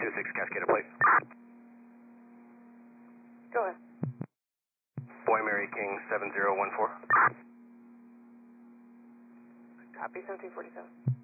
26 Cascada plate. Go ahead. Boy Mary King 7014. Copy 1747.